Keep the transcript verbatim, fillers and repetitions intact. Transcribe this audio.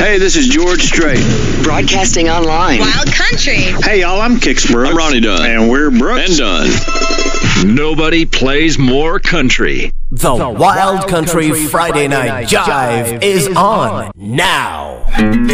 Hey, this is George Strait. Broadcasting online. Wild Country. Hey, y'all, I'm Kix Brooks. I'm Ronnie Dunn. And we're Brooks. And Dunn. Nobody plays more country. The, the Wild, Wild Country, Country Friday Night Jive is on now.